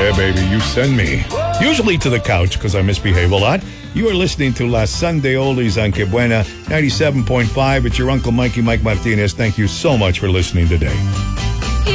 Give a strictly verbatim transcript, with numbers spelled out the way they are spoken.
Yeah, baby, you send me. Usually to the couch because I misbehave a lot. You are listening to La Sunday Oldies on Que Buena, ninety-seven point five. It's your Uncle Mikey, Mike Martinez. Thank you so much for listening today.